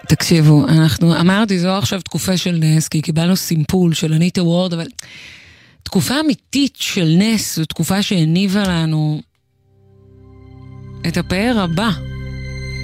תקשיבו, אמרתי, זו עכשיו תקופה של נס, כי קיבלנו סימפול של אניטה וורד, אבל תקופה אמיתית של נס, זו תקופה שהניבה לנו את הפאר הבא.